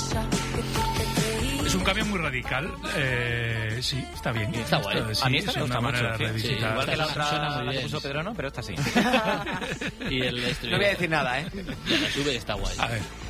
Es un cambio muy radical. Sí, está bien. Está guay. Sí, a mí esta es me gusta una manera mucho. de Sí, revisitar. igual que la Suena otra muy la que bien. puso Pedro, no, pero esta sí. Y el No voy a decir nada, ¿eh? La sube está guay. A ver.